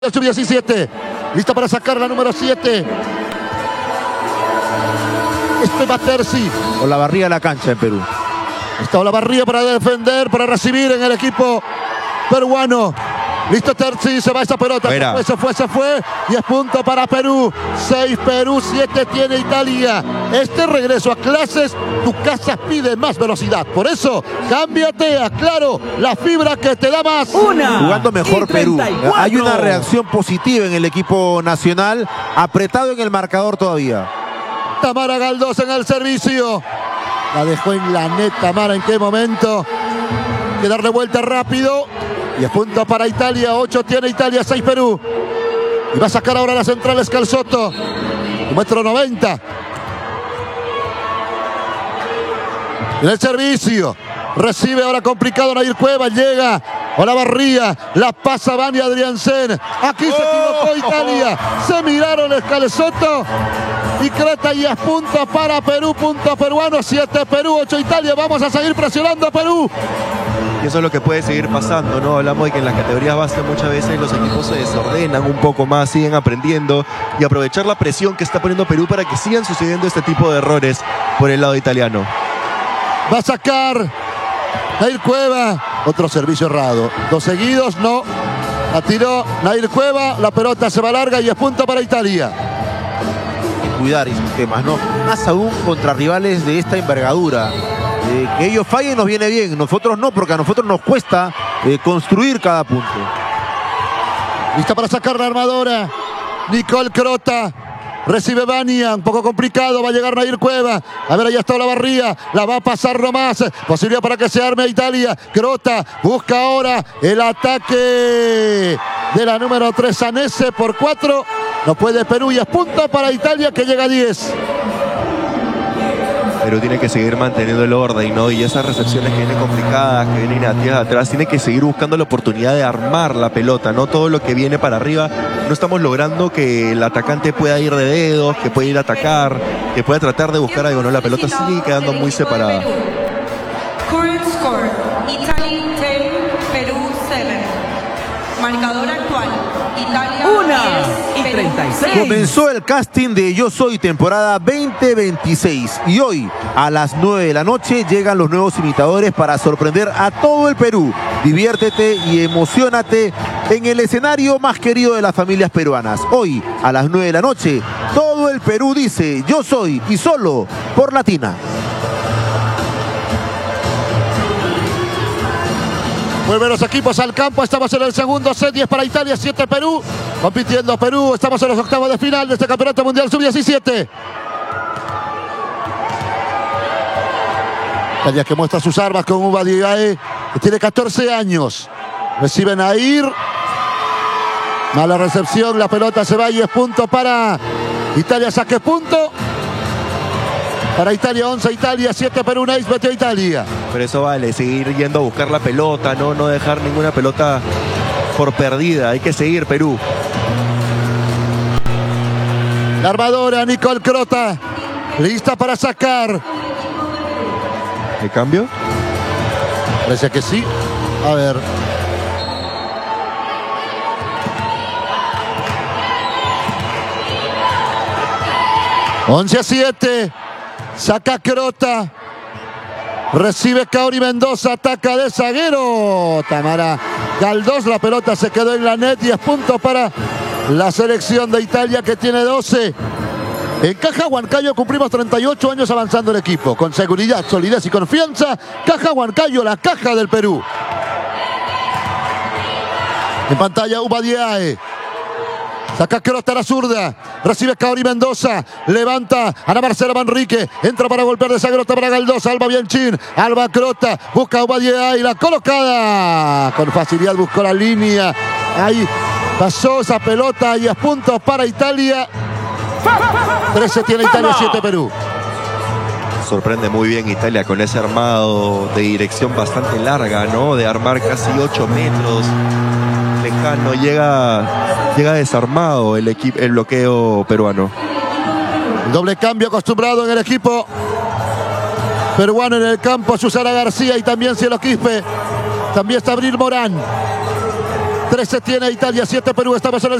Sub-17, lista para sacar la número 7. Terzi. Olavarría a la cancha en Perú. Está Olavarría para defender, para recibir en el equipo peruano. Listo Terzi, se va esa pelota. Se fue. Y es punto para Perú. 6 Perú, 7 tiene Italia. Este regreso a clases, tu casa pide más velocidad. Por eso, cámbiate a Claro, la fibra que te da más. Jugando mejor Perú. Hay una reacción positiva en el equipo nacional. Apretado en el marcador todavía. Tamara Galdós en el servicio. La dejó en la net Tamara. ¿En qué momento? Hay que darle vuelta rápido. Y es punto para Italia. 8 tiene Italia, 6 Perú. Y va a sacar ahora las centrales Calzotto. 1,90 m. En el servicio. Recibe ahora complicado Nair Cueva. Llega Olavarría. La pasa Vania Adriansen. Aquí se equivocó Italia. Se miraron el Calzotto. Y Creta y es punto para Perú, punto peruano, 7 Perú, 8 Italia. Vamos a seguir presionando a Perú. Y eso es lo que puede seguir pasando, ¿no? Hablamos de que en las categorías base muchas veces los equipos se desordenan un poco más, siguen aprendiendo y aprovechar la presión que está poniendo Perú para que sigan sucediendo este tipo de errores por el lado italiano. Va a sacar Nair Cueva, otro servicio errado. 2 seguidos, no. La tiró Nair Cueva, la pelota se va larga y es punto para Italia. Cuidar y sistemas, ¿no? Más aún contra rivales de esta envergadura. Que ellos fallen nos viene bien, nosotros no, porque a nosotros nos cuesta construir cada punto. Lista para sacar la armadora. Nicole Crota. Recibe Vania, un poco complicado, va a llegar Nair Cueva. A ver, ahí está Olavarría, la va a pasar nomás. Posibilidad para que se arme a Italia. Crota busca ahora el ataque de la número 3, Sanese por 4. No puede Perú y es punto para Italia que llega a 10. Pero tiene que seguir manteniendo el orden, ¿no? Y esas recepciones que vienen complicadas, que vienen atrás, tiene que seguir buscando la oportunidad de armar la pelota, ¿no? Todo lo que viene para arriba, no estamos logrando que el atacante pueda ir de dedos, que pueda ir a atacar, que pueda tratar de buscar algo, ¿no? La pelota sigue quedando muy separada. Current score, Italy 10, Perú 7. Marcador actual, Italia 1:36. Comenzó el casting de Yo Soy temporada 2026 y hoy a las 9 de la noche llegan los nuevos imitadores para sorprender a todo el Perú. Diviértete y emocionate en el escenario más querido de las familias peruanas. Hoy a las 9 de la noche todo el Perú dice Yo Soy y solo por Latina. Vuelven los equipos al campo, estamos en el segundo set, 10 para Italia, 7 Perú. Compitiendo Perú, estamos en los octavos de final de este Campeonato Mundial Sub-17. Italia que muestra sus armas con Ubadiae, que tiene 14 años. Recibe Nair. Mala recepción, la pelota se va y es punto para Italia, saque punto. Para Italia, 11 Italia, 7 Perú, Nice, metió a Italia. Pero eso vale, seguir yendo a buscar la pelota, no dejar ninguna pelota por perdida. Hay que seguir, Perú. La armadora, Nicole Crota, lista para sacar. ¿El cambio? Parece que sí. A ver. (11-7). Saca Crota. Recibe Kaori Mendoza. Ataca de zaguero. Tamara Galdós. La pelota se quedó en la net y es punto para la selección de Italia que tiene 12. En Caja Huancayo cumplimos 38 años avanzando el equipo. Con seguridad, solidez y confianza. Caja Huancayo, la caja del Perú. En pantalla Ubadiae. Saca Crota a la zurda. Recibe Kaori Mendoza. Levanta Ana Marcela Manrique. Entra para golpear de zaguero para Galdós. Alba Bianchín. Alba Crota. Busca Ubadiae. Y la colocada. Con facilidad buscó la línea. Ahí pasó esa pelota y es punto para Italia. 13 tiene Italia, 7 Perú. Sorprende muy bien Italia con ese armado de dirección bastante larga, ¿no? De armar casi 8 metros. Lejano, llega desarmado el bloqueo peruano. El doble cambio acostumbrado en el equipo peruano en el campo. Susana García y también Cielo Quispe. También está Abril Morán. 13 tiene Italia, 7 Perú. Estamos en el